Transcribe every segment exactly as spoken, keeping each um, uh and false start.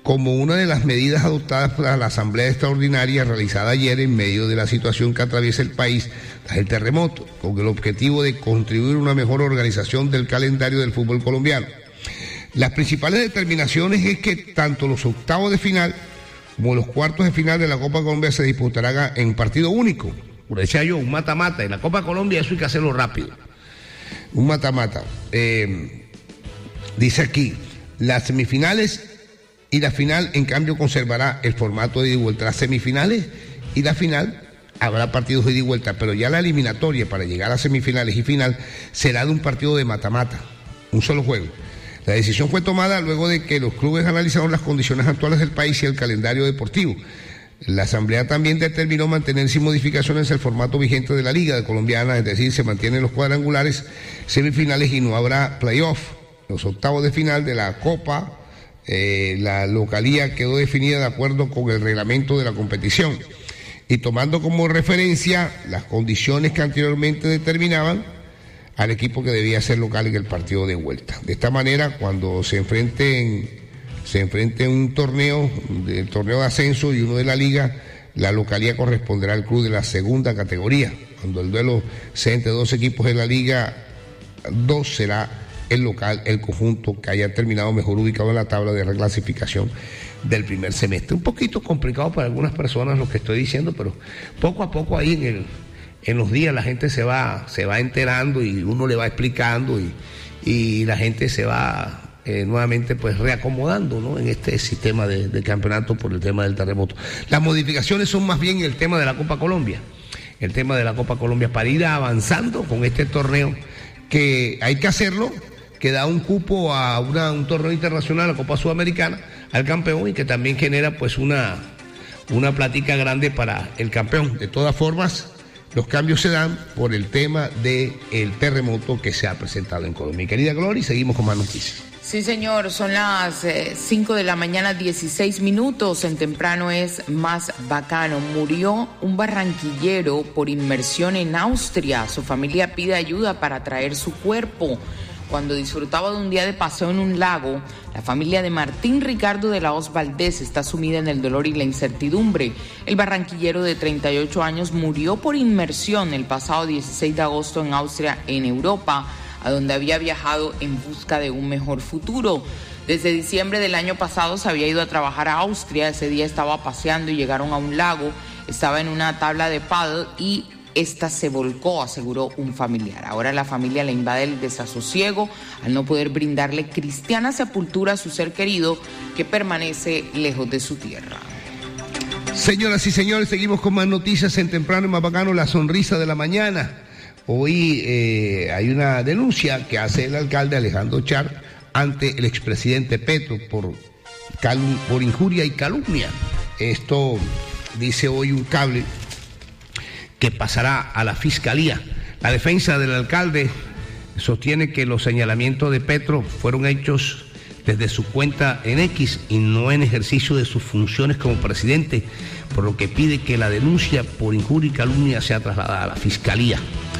como una de las medidas adoptadas por la Asamblea Extraordinaria realizada ayer en medio de la situación que atraviesa el país tras el terremoto, con el objetivo de contribuir a una mejor organización del calendario del fútbol colombiano. Las principales determinaciones es que tanto los octavos de final como los cuartos de final de la Copa Colombia se disputarán en partido único. Como decía yo, un mata-mata. En la Copa Colombia eso hay que hacerlo rápido. Un mata-mata. Eh, dice aquí, las semifinales y la final, en cambio, conservará el formato de ida y vuelta. Las semifinales y la final habrá partidos de ida y vuelta, pero ya la eliminatoria para llegar a semifinales y final será de un partido de mata-mata, un solo juego. La decisión fue tomada luego de que los clubes analizaron las condiciones actuales del país y el calendario deportivo. La Asamblea también determinó mantener sin modificaciones el formato vigente de la Liga Colombiana, es decir, se mantienen los cuadrangulares, semifinales y no habrá playoff. Los octavos de final de la Copa, eh, la localía quedó definida de acuerdo con el reglamento de la competición y tomando como referencia las condiciones que anteriormente determinaban al equipo que debía ser local en el partido de vuelta. De esta manera, cuando se enfrenten, se enfrenten un torneo, el torneo de ascenso y uno de la liga, la localía corresponderá al club de la segunda categoría. Cuando el duelo sea entre dos equipos de la liga dos, será el local, el conjunto que haya terminado mejor ubicado en la tabla de reclasificación del primer semestre. Un poquito complicado para algunas personas lo que estoy diciendo, pero poco a poco ahí en el En los días la gente se va, se va enterando y uno le va explicando y, y la gente se va eh, nuevamente pues reacomodando, ¿no?, en este sistema de, de campeonato por el tema del terremoto. Las modificaciones son más bien el tema de la Copa Colombia, el tema de la Copa Colombia para ir avanzando con este torneo que hay que hacerlo, que da un cupo a una, un torneo internacional, la Copa Sudamericana, al campeón y que también genera pues una, una platica grande para el campeón. De todas formas, los cambios se dan por el tema del terremoto que se ha presentado en Colombia. Mi querida Gloria, seguimos con más noticias. Sí, señor, son las cinco de la mañana, dieciséis minutos. En Temprano es más bacano. Murió un barranquillero por inmersión en Austria. Su familia pide ayuda para traer su cuerpo. Cuando disfrutaba de un día de paseo en un lago, la familia de Martín Ricardo de la Hoz Valdés está sumida en el dolor y la incertidumbre. El barranquillero de treinta y ocho años murió por inmersión el pasado dieciséis de agosto en Austria, en Europa, a donde había viajado en busca de un mejor futuro. Desde diciembre del año pasado se había ido a trabajar a Austria. Ese día estaba paseando y llegaron a un lago. Estaba en una tabla de pádel y esta se volcó, aseguró un familiar. Ahora la familia le invade el desasosiego al no poder brindarle cristiana sepultura a su ser querido que permanece lejos de su tierra. Señoras y señores, seguimos con más noticias en Temprano y más bacano, la sonrisa de la mañana. Hoy eh, hay una denuncia que hace el alcalde Alejandro Char ante el expresidente Petro por, calum- por injuria y calumnia. Esto dice hoy un cable que pasará a la Fiscalía. La defensa del alcalde sostiene que los señalamientos de Petro fueron hechos desde su cuenta en X y no en ejercicio de sus funciones como presidente, por lo que pide que la denuncia por injuria y calumnia sea trasladada a la Fiscalía.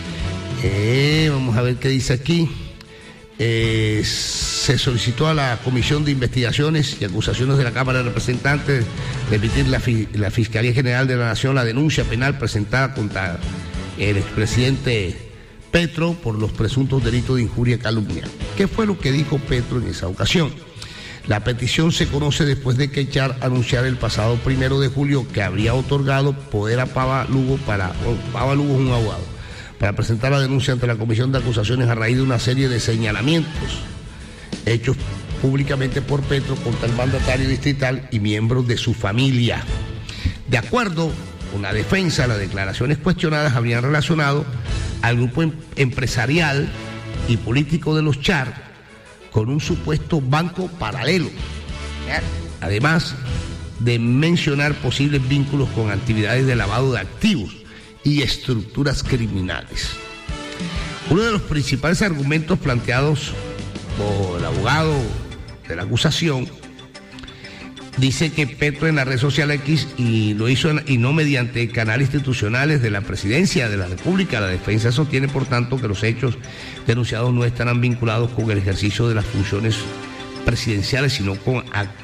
Eh, vamos a ver qué dice aquí. Eh, se solicitó a la Comisión de Investigaciones y Acusaciones de la Cámara de Representantes de emitir la, la Fiscalía General de la Nación la denuncia penal presentada contra el expresidente Petro por los presuntos delitos de injuria y calumnia. ¿Qué fue lo que dijo Petro en esa ocasión? La petición se conoce después de que Char anunciara el pasado primero de julio que habría otorgado poder a Pava Lugo para, bueno, Pava Lugo es un abogado, para presentar la denuncia ante la Comisión de Acusaciones a raíz de una serie de señalamientos hechos públicamente por Petro contra el mandatario distrital y miembros de su familia. De acuerdo con la defensa, las declaraciones cuestionadas habrían relacionado al grupo em- empresarial y político de los Char con un supuesto banco paralelo, además de mencionar posibles vínculos con actividades de lavado de activos y estructuras criminales. Uno de los principales argumentos planteados por el abogado de la acusación dice que Petro en la red social X y lo hizo en, y no mediante canales institucionales de la Presidencia de la República. La defensa sostiene, por tanto, que los hechos denunciados no estarán vinculados con el ejercicio de las funciones presidenciales, sino con actividades